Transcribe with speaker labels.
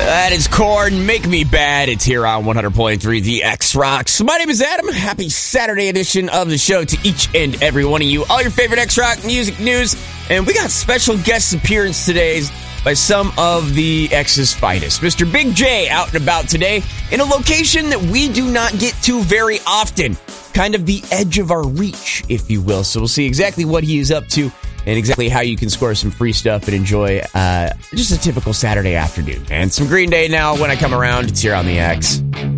Speaker 1: That is Korn, Make Me Bad. It's here on 100.3 The X Rocks. My name is Adam. Happy Saturday edition of the show to each and every one of you. All your favorite X Rock music news. And we got special guest appearance today by some of the X's finest. Mr. Big J out and about today in a location that we do not get to very often. Kind of the edge of our reach, if you will. So we'll see exactly what he is up to and exactly how you can score some free stuff and enjoy just a typical Saturday afternoon. And some Green Day now when I come around. It's here on the X.